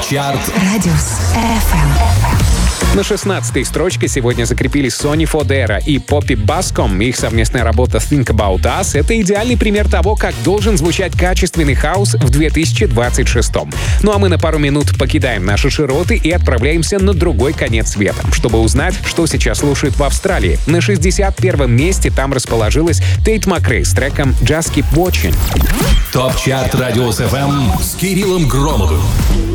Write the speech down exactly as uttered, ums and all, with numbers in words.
ТОП-чарт Радиус эф эм. На шестнадцатой строчке сегодня закрепились Сони Фодера и Поппи Баском. Их совместная работа Think About Us — это идеальный пример того, как должен звучать качественный хаус в две тысячи двадцать шестом. Ну а мы на пару минут покидаем наши широты и отправляемся на другой конец света, чтобы узнать, что сейчас слушают в Австралии. На шестьдесят первом месте там расположилась Тейт Макрей с треком Just Keep Watching. ТОП-чарт Радиус эф эм с Кириллом Громовым.